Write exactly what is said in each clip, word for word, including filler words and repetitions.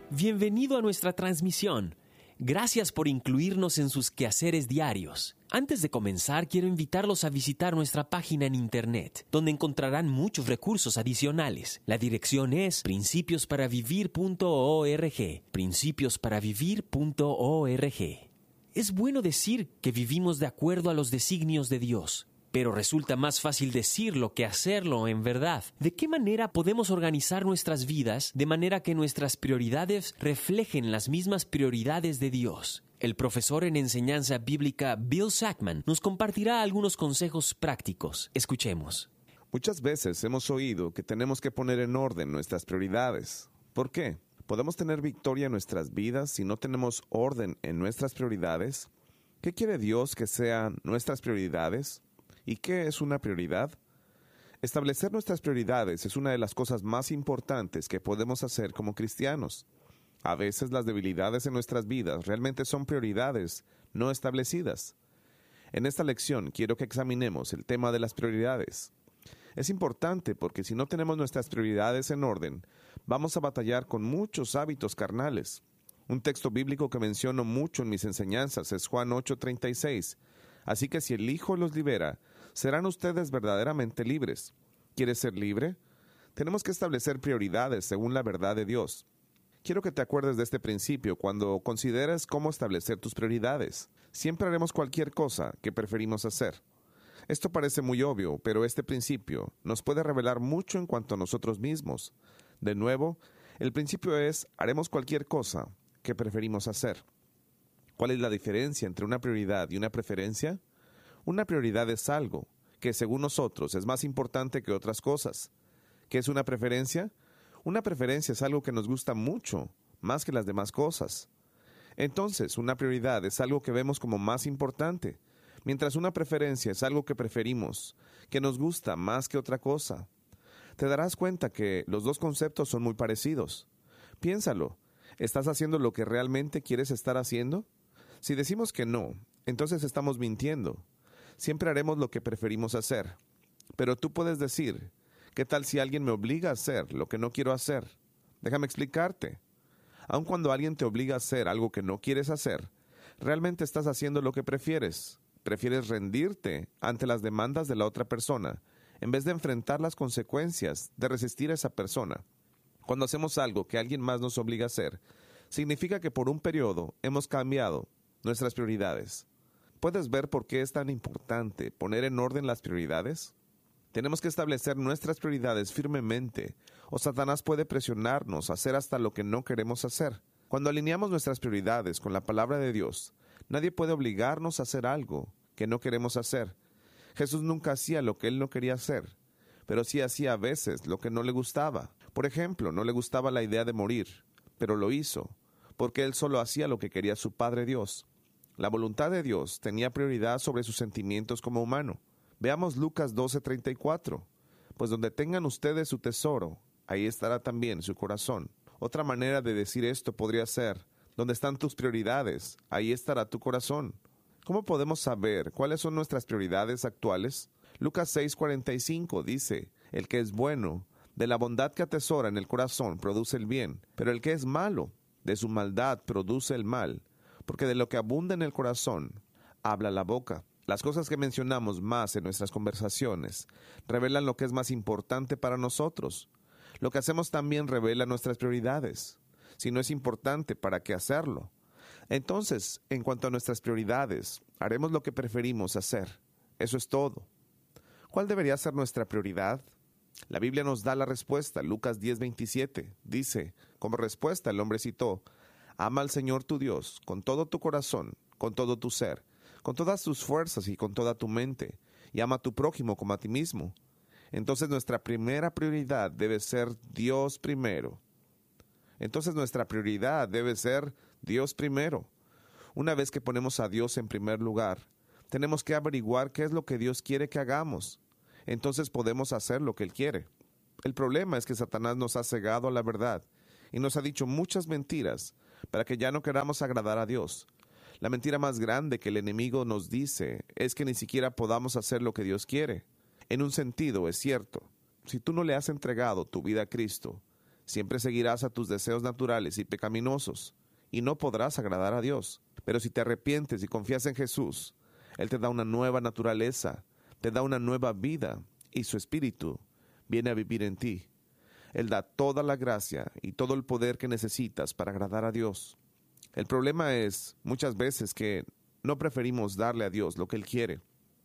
Bienvenido a nuestra transmisión. Gracias por incluirnos en sus quehaceres diarios. Antes de comenzar, quiero invitarlos a visitar nuestra página en Internet, donde encontrarán muchos recursos adicionales. La dirección es principios para vivir punto org. principios para vivir punto org. Es bueno decir que vivimos de acuerdo a los designios de Dios, pero resulta más fácil decirlo que hacerlo en verdad. ¿De qué manera podemos organizar nuestras vidas de manera que nuestras prioridades reflejen las mismas prioridades de Dios? El profesor en enseñanza bíblica Bill Sackman nos compartirá algunos consejos prácticos. Escuchemos. Muchas veces hemos oído que tenemos que poner en orden nuestras prioridades. ¿Por qué? ¿Podemos tener victoria en nuestras vidas si no tenemos orden en nuestras prioridades? ¿Qué quiere Dios que sean nuestras prioridades? ¿Y qué es una prioridad? Establecer nuestras prioridades es una de las cosas más importantes que podemos hacer como cristianos. A veces las debilidades en nuestras vidas realmente son prioridades no establecidas. En esta lección quiero que examinemos el tema de las prioridades. Es importante porque si no tenemos nuestras prioridades en orden, vamos a batallar con muchos hábitos carnales. Un texto bíblico que menciono mucho en mis enseñanzas es Juan ocho treinta y seis. Así que si el Hijo los libera, serán ustedes verdaderamente libres. ¿Quieres ser libre? Tenemos que establecer prioridades según la verdad de Dios. Quiero que te acuerdes de este principio cuando consideres cómo establecer tus prioridades. Siempre haremos cualquier cosa que preferimos hacer. Esto parece muy obvio, pero este principio nos puede revelar mucho en cuanto a nosotros mismos. De nuevo, el principio es, haremos cualquier cosa que preferimos hacer. ¿Cuál es la diferencia entre una prioridad y una preferencia? Una prioridad es algo que, según nosotros, es más importante que otras cosas. ¿Qué es una preferencia? Una preferencia es algo que nos gusta mucho, más que las demás cosas. Entonces, una prioridad es algo que vemos como más importante, mientras una preferencia es algo que preferimos, que nos gusta más que otra cosa. Te darás cuenta que los dos conceptos son muy parecidos. Piénsalo, ¿estás haciendo lo que realmente quieres estar haciendo? Si decimos que no, entonces estamos mintiendo. Siempre haremos lo que preferimos hacer. Pero tú puedes decir, ¿qué tal si alguien me obliga a hacer lo que no quiero hacer? Déjame explicarte. Aun cuando alguien te obliga a hacer algo que no quieres hacer, realmente estás haciendo lo que prefieres. Prefieres rendirte ante las demandas de la otra persona, en vez de enfrentar las consecuencias de resistir a esa persona. Cuando hacemos algo que alguien más nos obliga a hacer, significa que por un periodo hemos cambiado nuestras prioridades. ¿Puedes ver por qué es tan importante poner en orden las prioridades? Tenemos que establecer nuestras prioridades firmemente, o Satanás puede presionarnos a hacer hasta lo que no queremos hacer. Cuando alineamos nuestras prioridades con la palabra de Dios, nadie puede obligarnos a hacer algo que no queremos hacer. Jesús nunca hacía lo que él no quería hacer, pero sí hacía a veces lo que no le gustaba. Por ejemplo, no le gustaba la idea de morir, pero lo hizo, porque él solo hacía lo que quería su Padre Dios. La voluntad de Dios tenía prioridad sobre sus sentimientos como humano. Veamos Lucas doce treinta y cuatro. Pues donde tengan ustedes su tesoro, ahí estará también su corazón. Otra manera de decir esto podría ser, donde están tus prioridades, ahí estará tu corazón. ¿Cómo podemos saber cuáles son nuestras prioridades actuales? Lucas seis cuarenta y cinco dice, el que es bueno, de la bondad que atesora en el corazón produce el bien, pero el que es malo, de su maldad produce el mal, porque de lo que abunda en el corazón, habla la boca. Las cosas que mencionamos más en nuestras conversaciones revelan lo que es más importante para nosotros. Lo que hacemos también revela nuestras prioridades. Si no es importante, ¿para qué hacerlo? Entonces, en cuanto a nuestras prioridades, haremos lo que preferimos hacer. Eso es todo. ¿Cuál debería ser nuestra prioridad? La Biblia nos da la respuesta. Lucas diez veintisiete dice, como respuesta el hombre citó, ama al Señor tu Dios con todo tu corazón, con todo tu ser, con todas tus fuerzas y con toda tu mente, y ama a tu prójimo como a ti mismo. Entonces nuestra primera prioridad debe ser Dios primero. Entonces nuestra prioridad debe ser Dios primero. Una vez que ponemos a Dios en primer lugar, tenemos que averiguar qué es lo que Dios quiere que hagamos. Entonces podemos hacer lo que Él quiere. El problema es que Satanás nos ha cegado a la verdad y nos ha dicho muchas mentiras para que ya no queramos agradar a Dios. La mentira más grande que el enemigo nos dice es que ni siquiera podamos hacer lo que Dios quiere. En un sentido es cierto. Si tú no le has entregado tu vida a Cristo, Siempre seguirás a tus deseos naturales y pecaminosos, y no podrás agradar a Dios. Pero si te arrepientes y confías en Jesús, Él te da una nueva naturaleza, te da una nueva vida, y su Espíritu viene a vivir en ti. Él da toda la gracia y todo el poder que necesitas para agradar a Dios. El problema es, muchas veces, que no preferimos darle a Dios lo que Él quiere.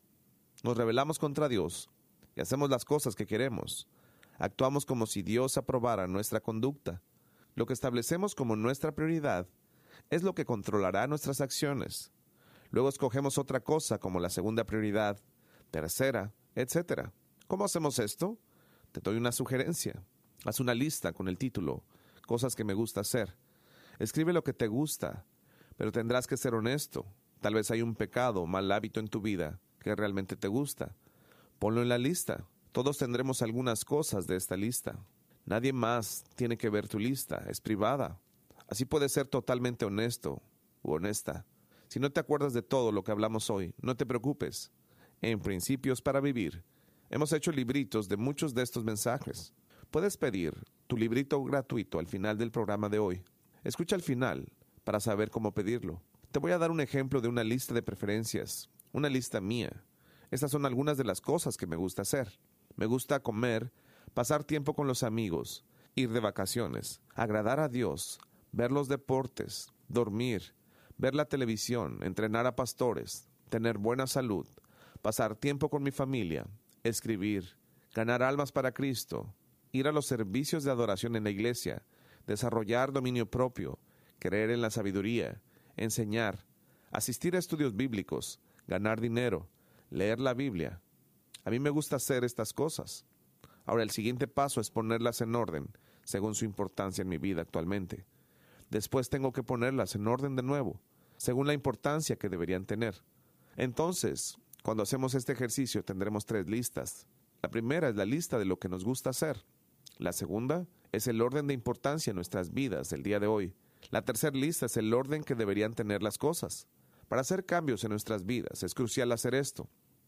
Nos rebelamos contra Dios y hacemos las cosas que queremos. Actuamos como si Dios aprobara nuestra conducta. Lo que establecemos como nuestra prioridad es lo que controlará nuestras acciones. Luego escogemos otra cosa como la segunda prioridad, tercera, etcétera. ¿Cómo hacemos esto? Te doy una sugerencia. Haz una lista con el título Cosas que me gusta hacer. Escribe lo que te gusta, pero tendrás que ser honesto. Tal vez hay un pecado o mal hábito en tu vida que realmente te gusta. Ponlo en la lista. Todos tendremos algunas cosas de esta lista. Nadie más tiene que ver tu lista, es privada. Así puedes ser totalmente honesto u honesta. Si no te acuerdas de todo lo que hablamos hoy, no te preocupes. En Principios para Vivir, hemos hecho libritos de muchos de estos mensajes. Puedes pedir tu librito gratuito al final del programa de hoy. Escucha al final para saber cómo pedirlo. Te voy a dar un ejemplo de una lista de preferencias, una lista mía. Estas son algunas de las cosas que me gusta hacer. Me gusta comer, pasar tiempo con los amigos, ir de vacaciones, agradar a Dios, ver los deportes, dormir, ver la televisión, entrenar a pastores, tener buena salud, pasar tiempo con mi familia, escribir, ganar almas para Cristo, ir a los servicios de adoración en la iglesia, desarrollar dominio propio, creer en la sabiduría, enseñar, asistir a estudios bíblicos, ganar dinero, leer la Biblia. A mí me gusta hacer estas cosas. Ahora el siguiente paso es ponerlas en orden, según su importancia en mi vida actualmente. Después tengo que ponerlas en orden de nuevo, según la importancia que deberían tener. Entonces, cuando hacemos este ejercicio tendremos tres listas. La primera es la lista de lo que nos gusta hacer. La segunda es el orden de importancia en nuestras vidas el día de hoy. La tercera lista es el orden que deberían tener las cosas. Para hacer cambios en nuestras vidas es crucial hacer esto.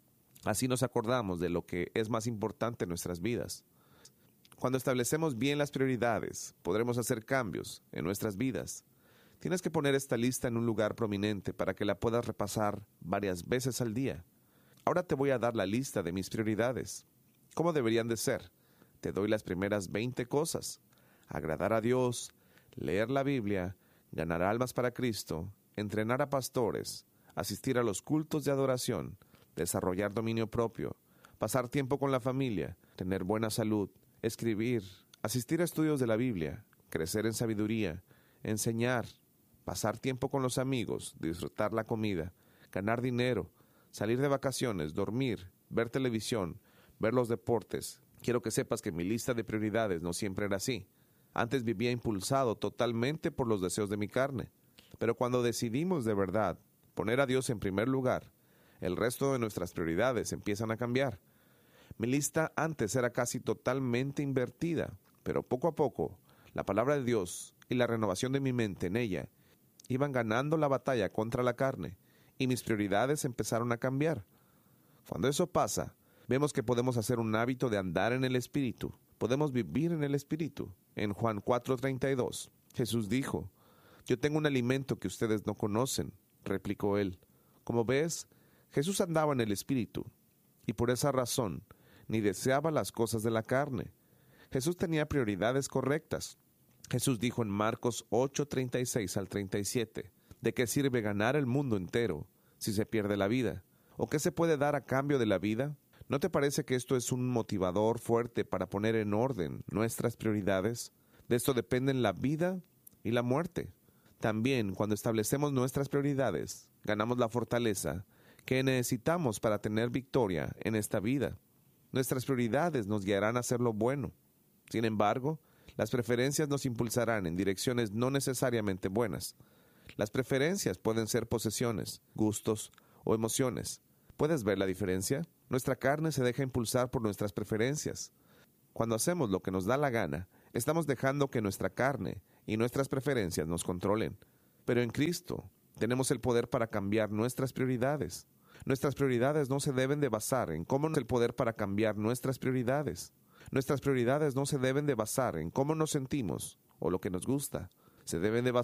Así nos acordamos de lo que es más importante en nuestras vidas. Cuando establecemos bien las prioridades, podremos hacer cambios en nuestras vidas. Tienes que poner esta lista en un lugar prominente para que la puedas repasar varias veces al día. Ahora te voy a dar la lista de mis prioridades. ¿Cómo deberían de ser? Te doy las primeras veinte cosas. Agradar a Dios, leer la Biblia, ganar almas para Cristo, entrenar a pastores, asistir a los cultos de adoración, desarrollar dominio propio, pasar tiempo con la familia, tener buena salud, escribir, asistir a estudios de la Biblia, crecer en sabiduría, enseñar, pasar tiempo con los amigos, disfrutar la comida, ganar dinero, salir de vacaciones, dormir, ver televisión, ver los deportes. Quiero que sepas que mi lista de prioridades no siempre era así. Antes vivía impulsado totalmente por los deseos de mi carne. Pero cuando decidimos de verdad poner a Dios en primer lugar, el resto de nuestras prioridades empiezan a cambiar. Mi lista antes era casi totalmente invertida, pero poco a poco, la palabra de Dios y la renovación de mi mente en ella iban ganando la batalla contra la carne, y mis prioridades empezaron a cambiar. Cuando eso pasa, vemos que podemos hacer un hábito de andar en el Espíritu. Podemos vivir en el Espíritu. En Juan cuatro treinta y dos, Jesús dijo, «Yo tengo un alimento que ustedes no conocen», replicó él. Como ves, Jesús andaba en el Espíritu, y por esa razón ni deseaba las cosas de la carne. Jesús tenía prioridades correctas. Jesús dijo en Marcos ocho treinta y seis al treinta y siete, ¿de qué sirve ganar el mundo entero si se pierde la vida? ¿O qué se puede dar a cambio de la vida? ¿No te parece que esto es un motivador fuerte para poner en orden nuestras prioridades? De esto dependen la vida y la muerte. También, cuando establecemos nuestras prioridades, ganamos la fortaleza que necesitamos para tener victoria en esta vida. Nuestras prioridades nos guiarán a hacer lo bueno. Sin embargo, las preferencias nos impulsarán en direcciones no necesariamente buenas. Las preferencias pueden ser posesiones, gustos o emociones. ¿Puedes ver la diferencia? Nuestra carne se deja impulsar por nuestras preferencias. Cuando hacemos lo que nos da la gana, estamos dejando que nuestra carne y nuestras preferencias nos controlen. Pero en Cristo tenemos el poder para cambiar nuestras prioridades. Nuestras prioridades no se deben de basar en cómo nos da el poder para cambiar nuestras prioridades. Nuestras prioridades no se deben de basar en cómo nos sentimos o lo que nos gusta. Se deben de basar